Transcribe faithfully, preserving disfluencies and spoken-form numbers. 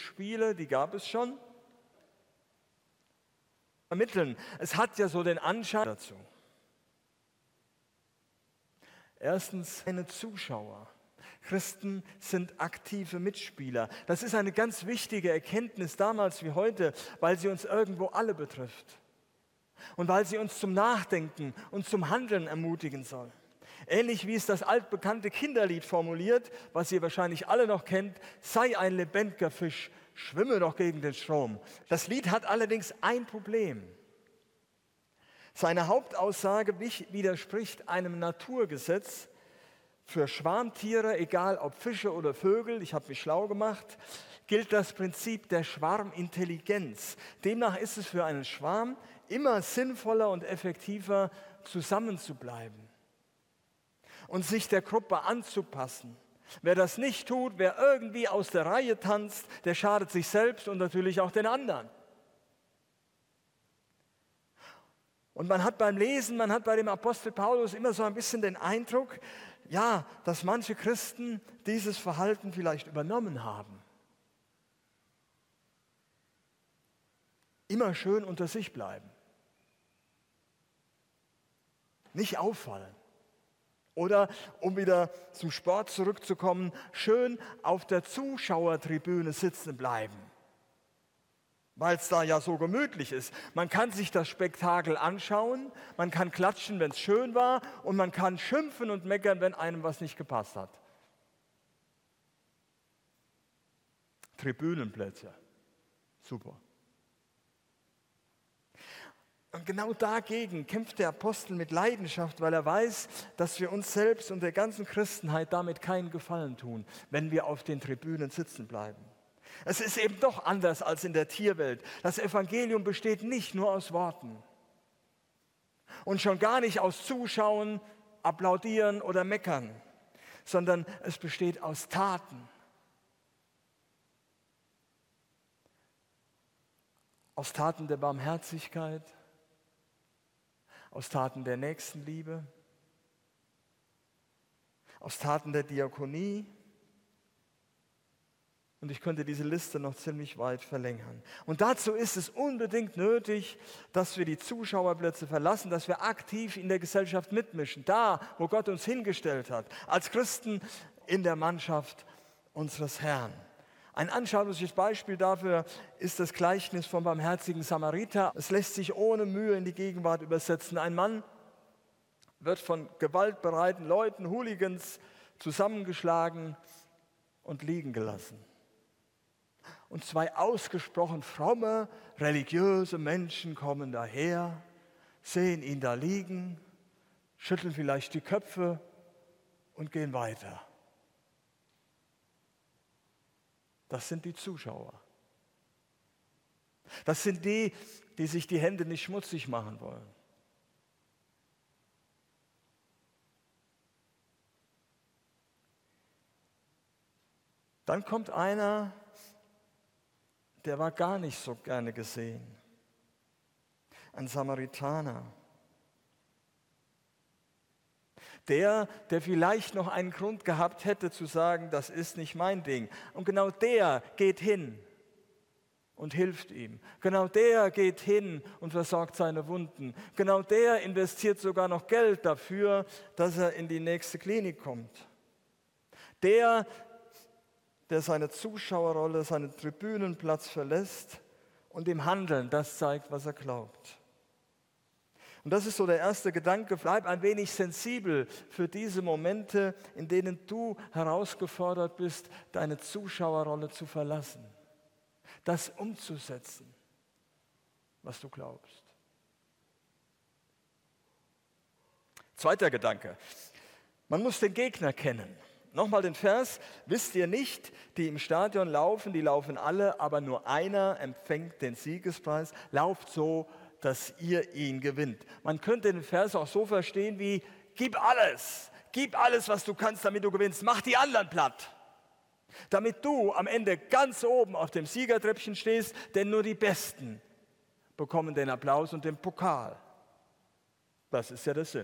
Mitspiele, die gab es schon, vermitteln. Es hat ja so den Anschein dazu. Erstens, eine Zuschauer. Christen sind aktive Mitspieler. Das ist eine ganz wichtige Erkenntnis damals wie heute, weil sie uns irgendwo alle betrifft und weil sie uns zum Nachdenken und zum Handeln ermutigen soll. Ähnlich wie es das altbekannte Kinderlied formuliert, was ihr wahrscheinlich alle noch kennt: sei ein lebendiger Fisch, schwimme doch gegen den Strom. Das Lied hat allerdings ein Problem. Seine Hauptaussage widerspricht einem Naturgesetz. Für Schwarmtiere, egal ob Fische oder Vögel, ich habe mich schlau gemacht, gilt das Prinzip der Schwarmintelligenz. Demnach ist es für einen Schwarm immer sinnvoller und effektiver, zusammenzubleiben und sich der Gruppe anzupassen. Wer das nicht tut, wer irgendwie aus der Reihe tanzt, der schadet sich selbst und natürlich auch den anderen. Und man hat beim Lesen, man hat bei dem Apostel Paulus immer so ein bisschen den Eindruck, ja, dass manche Christen dieses Verhalten vielleicht übernommen haben. Immer schön unter sich bleiben. Nicht auffallen. Oder, um wieder zum Sport zurückzukommen, schön auf der Zuschauertribüne sitzen bleiben. Weil es da ja so gemütlich ist. Man kann sich das Spektakel anschauen, man kann klatschen, wenn es schön war, und man kann schimpfen und meckern, wenn einem was nicht gepasst hat. Tribünenplätze, super. Und genau dagegen kämpft der Apostel mit Leidenschaft, weil er weiß, dass wir uns selbst und der ganzen Christenheit damit keinen Gefallen tun, wenn wir auf den Tribünen sitzen bleiben. Es ist eben doch anders als in der Tierwelt. Das Evangelium besteht nicht nur aus Worten und schon gar nicht aus Zuschauen, Applaudieren oder Meckern, sondern es besteht aus Taten. Aus Taten der Barmherzigkeit, aus Taten der Nächstenliebe, aus Taten der Diakonie. Und ich könnte diese Liste noch ziemlich weit verlängern. Und dazu ist es unbedingt nötig, dass wir die Zuschauerplätze verlassen, dass wir aktiv in der Gesellschaft mitmischen, da, wo Gott uns hingestellt hat, als Christen in der Mannschaft unseres Herrn. Ein anschauliches Beispiel dafür ist das Gleichnis vom barmherzigen Samariter. Es lässt sich ohne Mühe in die Gegenwart übersetzen. Ein Mann wird von gewaltbereiten Leuten, Hooligans, zusammengeschlagen und liegen gelassen. Und zwei ausgesprochen fromme, religiöse Menschen kommen daher, sehen ihn da liegen, schütteln vielleicht die Köpfe und gehen weiter. Das sind die Zuschauer. Das sind die, die sich die Hände nicht schmutzig machen wollen. Dann kommt einer, der war gar nicht so gerne gesehen. Ein Samaritaner. Der, der vielleicht noch einen Grund gehabt hätte zu sagen, das ist nicht mein Ding. Und genau der geht hin und hilft ihm. Genau der geht hin und versorgt seine Wunden. Genau der investiert sogar noch Geld dafür, dass er in die nächste Klinik kommt. Der, der seine Zuschauerrolle, seinen Tribünenplatz verlässt und im Handeln das zeigt, was er glaubt. Und das ist so der erste Gedanke: Bleib ein wenig sensibel für diese Momente, in denen du herausgefordert bist, deine Zuschauerrolle zu verlassen, das umzusetzen, was du glaubst. Zweiter Gedanke: Man muss den Gegner kennen. Nochmal den Vers: Wisst ihr nicht, die im Stadion laufen, die laufen alle, aber nur einer empfängt den Siegespreis. Lauft so, dass ihr ihn gewinnt. Man könnte den Vers auch so verstehen wie: Gib alles, gib alles, was du kannst, damit du gewinnst. Mach die anderen platt, damit du am Ende ganz oben auf dem Siegertreppchen stehst, denn nur die Besten bekommen den Applaus und den Pokal. Das ist ja der Sinn.